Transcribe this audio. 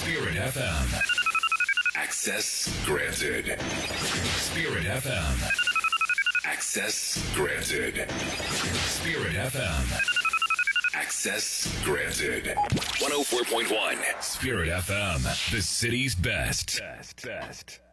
Spirit FM. Access granted. Spirit FM. Access granted. Spirit FM. Access granted. 104.1 Spirit FM, the city's best.